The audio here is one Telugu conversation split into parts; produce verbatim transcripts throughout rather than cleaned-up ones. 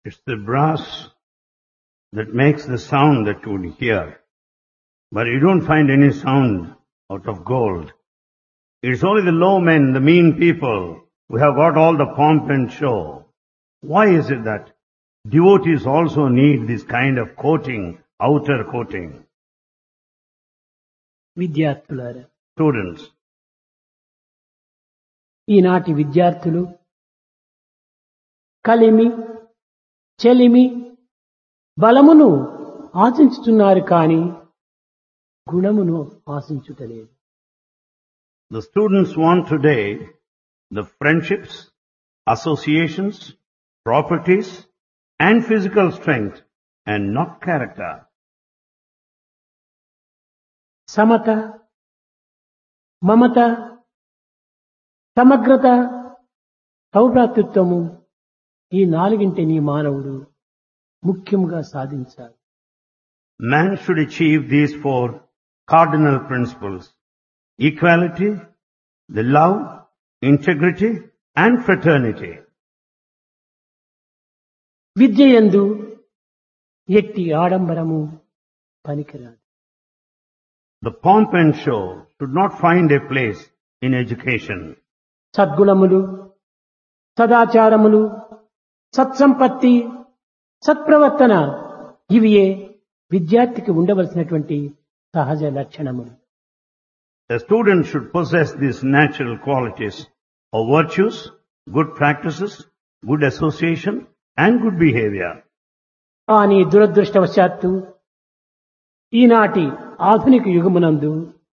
It's the brass that makes the sound that you would hear. But you don't find any sound out of gold. It's only the low men, the mean people, who have got all the pomp and show. Why is it that devotees also need this kind of coating, outer coating? విద్యార్థులారా, Students, ఈనాటి విద్యార్థులు కలిమి చెలిమి బలమును ఆశించుతున్నారు కానీ గుణమును ఆశించుటలేదు. the students want today the friendships, associations, properties, and physical strength, and not character. Samata, మమత, సమగ్రత, సౌభ్రాతృత్వము ఈ నాలుగింటిని మానవుడు ముఖ్యంగా సాధించాలి. Man should achieve these four cardinal principles: equality, the love, integrity, and fraternity. విద్యయందు ఎట్టి ఆడంబరము పనికిరాదు. The pomp and show should not find a place in education. సద్గుణములు, సదాచారములు, సత్సంపత్తి, సత్ప్రవర్తన ఇవియే విద్యార్థికి ఉండవలసినటువంటి సహజ లక్షణములు. A student should possess these natural qualities of virtues, good practices, good association, and good behavior. కానీ దురదృష్టవశాత్తు ఈనాటి ఆధునిక యుగమునందు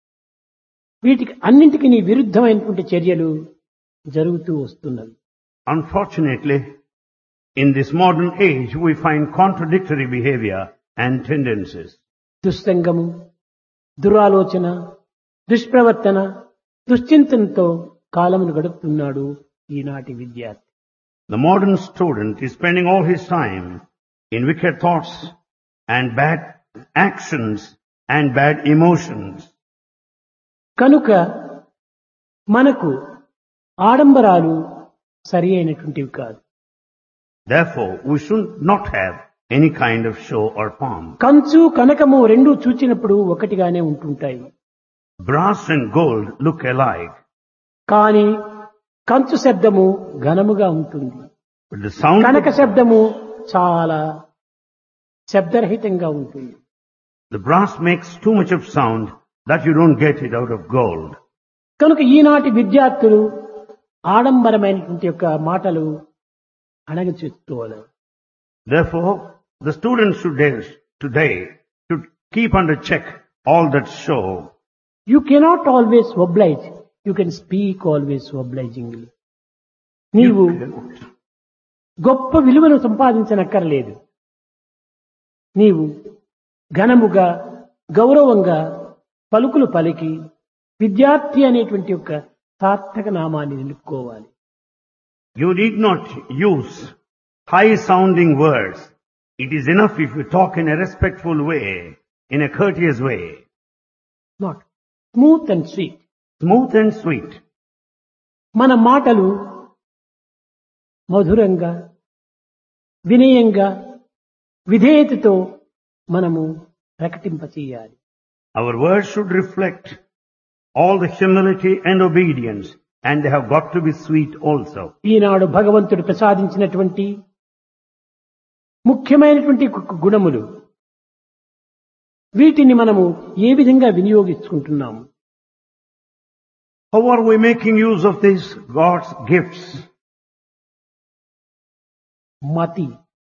వీటికి అన్నింటికి విరుద్ధమైనటువంటి చర్యలు జరుగుతూ వస్తున్నవి. Unfortunately, in this modern age, we find contradictory behavior and tendencies. దుస్సంగము, దురాలోచన, దుష్ప్రవర్తన, దుశ్చింతనతో కాలమును గడుపుతున్నాడు ఈనాటి విద్యార్థి. The modern student is spending all his time in wicked thoughts and bad actions and bad emotions. కనుక మనకు ఆడంబరాలు సరి అయినటువంటివి కాదు. Therefore, we should not have any kind of show or pomp. కంచు కనకము రెండు చూచినప్పుడు ఒకటిగానే ఉంటుంటాయి. Brass and gold look alike, కానీ కంచు శబ్దము ఘనముగా ఉంటుంది, but the sound కనక శబ్దము చాలా శబ్దరహితంగా ఉంటుంది. the brass makes too much of sound that you don't get it out of gold. కనుక ఈనాటి విద్యార్థులు ఆడంబరమైనటువంటి యొక్క మాటలు అణగచేసుకోవాలి. Therefore, the students today, today should keep under check all that show. You cannot always oblige. You can speak always obligingly. నీవు గొప్ప విలువను సంపాదించనక్కర్లేదు. నీవు ఘనముగా గౌరవంగా పలుకులు పలికి విద్యార్థి అనేటువంటి యొక్క సార్థక నామాన్ని నిలుపుకోవాలి. You need not use high-sounding words. It is enough if you talk in a respectful way, in a courteous way. Not smooth and sweet. Smooth and sweet. మన మాటలు మధురంగా, వినయంగా, విధేయతతో మనము ప్రకటింపచేయాలి. Our words should reflect all the humility and obedience, and they have got to be sweet also. ఈనాడు భగవంతుడు ప్రసాదించినటువంటి ముఖ్యమైనటువంటి గుణములు వీటిని మనము ఏ విధంగా వినియోగించుకుంటున్నాము? How are we making use of these God's gifts? మతి,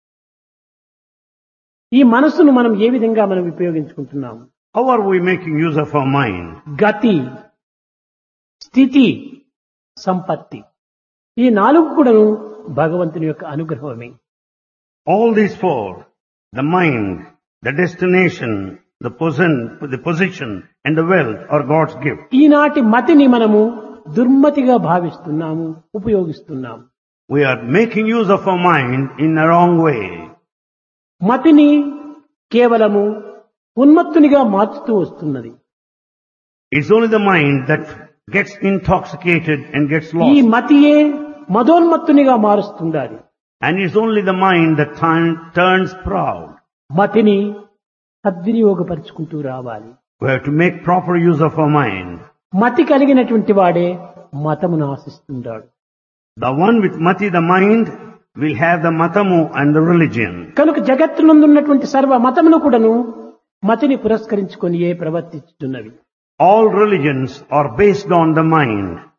ఈ మనస్సును మనం ఏ విధంగా మనం ఉపయోగించుకుంటున్నాము? How are we making use of our mind? గతి, స్థితి, సంపత్తి ఈ నాలుగు కూడాను భగవంతుని యొక్క అనుగ్రహమే. All these four, the mind, the destination, the position, the position and the wealth are God's gift. ఈనాటి మతిని మనము దుర్మతిగా భావిస్తున్నాము, ఉపయోగిస్తున్నాము. We are making use of our mind in a wrong way. మతిని కేవలము ఉన్మత్తునిగా మార్చుతూ వస్తున్నది. It's only the mind that gets intoxicated and gets ఈ lost. మతియే మదోన్మత్తునిగా మారుస్తుండాలి. And it's only the mind that turn- turns proud. మతిని సద్వినియోగపరుచుకుంటూ రావాలి. We have to make proper use of our mind. మతి కలిగినటువంటి వాడే మతమును ఆశిస్తుంటాడు. The one with mati, the mind, will have the matamu and the religion. కనుక జగత్తునందున్నటువంటి సర్వ మతమును కూడాను మతిని పురస్కరించుకొని ఏ ప్రవర్తిస్తున్నవి. All religions are based on the mind.